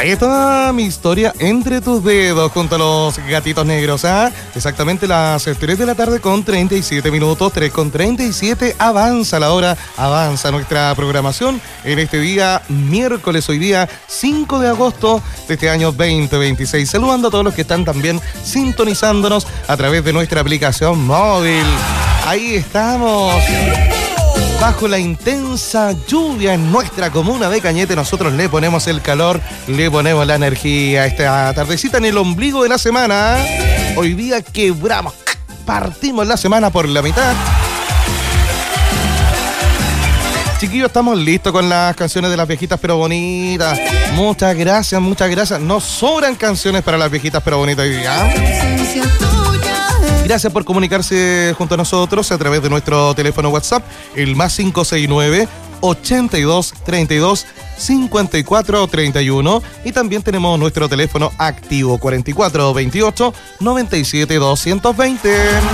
Ahí está mi historia entre tus dedos junto a los gatitos negros, ¿ah? Exactamente las 3 de la tarde con 37 minutos, 3 con 37, avanza la hora, avanza nuestra programación en este día miércoles, hoy día 5 de agosto de este año 2026. Saludando a todos los que están también sintonizándonos a través de nuestra aplicación móvil. Ahí estamos. Bajo la intensa lluvia en nuestra comuna de Cañete, nosotros le ponemos el calor, le ponemos la energía. Esta tardecita en el ombligo de la semana. Hoy día quebramos, partimos la semana por la mitad. Chiquillos, estamos listos con las canciones de las viejitas pero bonitas. Muchas gracias, muchas gracias. Nos sobran canciones para las viejitas pero bonitas hoy día. Gracias por comunicarse junto a nosotros a través de nuestro teléfono WhatsApp, el más 569 82 32 54 31, y también tenemos nuestro teléfono activo 44 28 97 220.